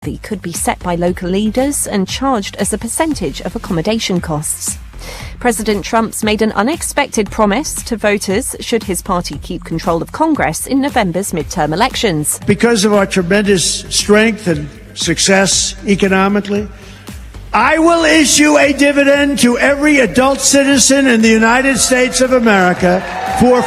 could be set by local leaders and charged as a percentage of accommodation costs. President Trump's made an unexpected promise to voters should his party keep control of Congress in November's midterm elections. Because of our tremendous strength and success economically, I will issue a dividend to every adult citizen in the United States of America for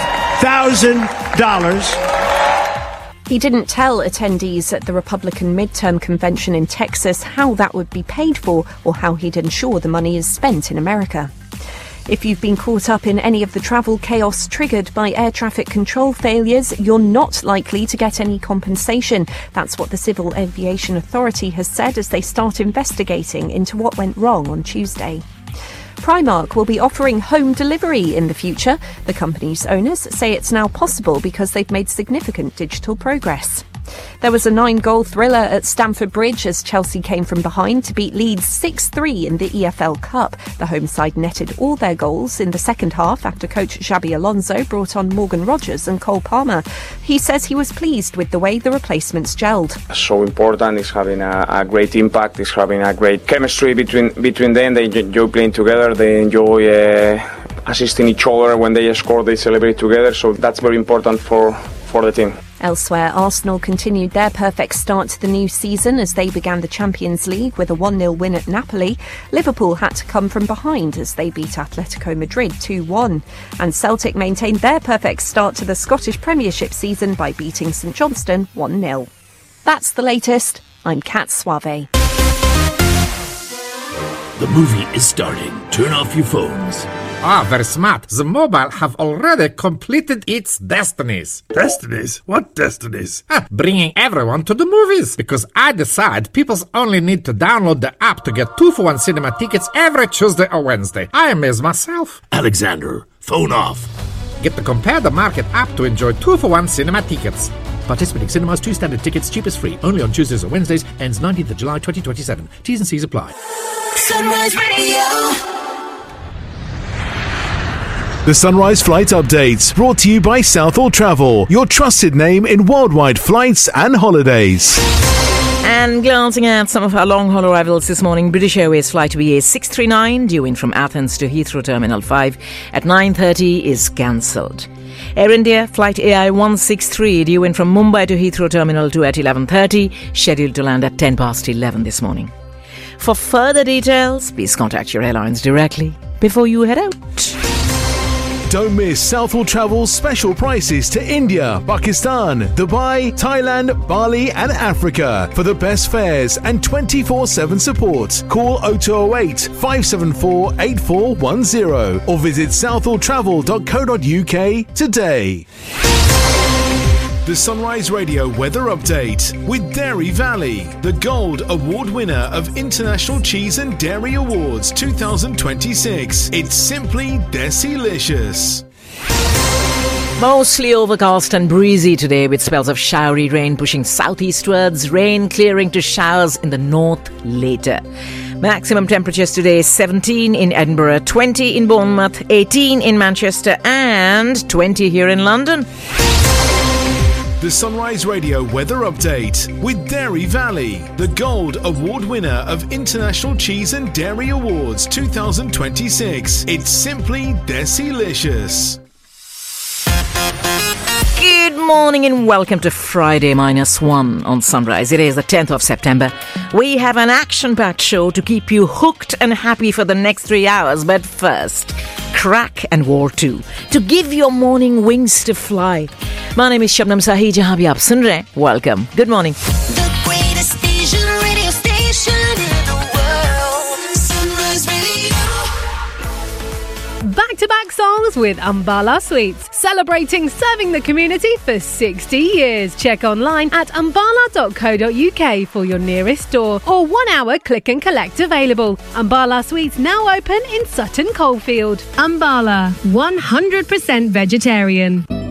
$5,000. He didn't tell attendees at the Republican midterm convention in Texas how that would be paid for or how he'd ensure the money is spent in America. If you've been caught up in any of the travel chaos triggered by air traffic control failures, you're not likely to get any compensation. That's what the Civil Aviation Authority has said as they start investigating into what went wrong on Tuesday. Primark will be offering home delivery in the future. The company's owners say it's now possible because they've made significant digital progress. There was a 9-goal thriller at Stamford Bridge as Chelsea came from behind to beat Leeds 6-3 in the EFL Cup. The home side netted all their goals in the second half after coach Xabi Alonso brought on Morgan Rogers and Cole Palmer. He says he was pleased with the way the replacements gelled. So important, it's having a great impact, it's having a great chemistry between them. They enjoy playing together, they enjoy assisting each other. When they score, they celebrate together, so that's very important for the team. Elsewhere, Arsenal continued their perfect start to the new season as they began the Champions League with a 1-0 win at Napoli. Liverpool had to come from behind as they beat Atletico Madrid 2-1. And Celtic maintained their perfect start to the Scottish Premiership season by beating St Johnstone 1-0. That's the latest. I'm Kat Suave. The movie is starting. Turn off your phones. Very smart. The mobile have already completed its destinies. Destinies? What destinies? Bringing everyone to the movies. Because I decide people only need to download the app to get 2-for-1 cinema tickets every Tuesday or Wednesday. I amaze myself. Alexander, phone off. Get the Compare the Market app to enjoy 2-for-1 cinema tickets. Participating cinemas, 2 standard tickets, cheapest free. Only on Tuesdays or Wednesdays. Ends 19th of July 2027. T's and C's apply. Sunrise Radio. The Sunrise Flight Update, brought to you by Southall Travel, your trusted name in worldwide flights and holidays. And glancing at some of our long-haul arrivals this morning, British Airways flight BA 639 due in from Athens to Heathrow Terminal 5 at 9:30 is cancelled. Air India flight AI 163 due in from Mumbai to Heathrow Terminal 2 at 11:30, scheduled to land at 11:10 this morning. For further details, please contact your airlines directly before you head out. Don't miss Southall Travel's special prices to India, Pakistan, Dubai, Thailand, Bali and Africa. For the best fares and 24/7 support, call 0208 574 8410 or visit southalltravel.co.uk today. The Sunrise Radio Weather Update with Dairy Valley, the Gold Award winner of International Cheese and Dairy Awards 2026. It's simply Decilicious. Mostly overcast and breezy today with spells of showery rain pushing southeastwards, rain clearing to showers in the north later. Maximum temperatures today 17 in Edinburgh, 20 in Bournemouth, 18 in Manchester and 20 here in London. The Sunrise Radio Weather Update with Dairy Valley, the Gold Award winner of International Cheese and Dairy Awards 2026. It's simply Decilicious. Good morning and welcome to Friday -1 on Sunrise. It is the 10th of September. We have an action-packed show to keep you hooked and happy for the next 3 hours. But first, Crack and War 2 to give your morning wings to fly. My name is Shabnam Sahi. Jahan bhi aap sun rahe hain, welcome. Good morning. The greatest radio station in the world. Sunrise Radio. Back-to-back songs with Ambala Sweets, celebrating serving the community for 60 years. Check online at ambala.co.uk for your nearest store or 1-hour click and collect available. Ambala Sweets now open in Sutton Coldfield. Ambala, 100% vegetarian.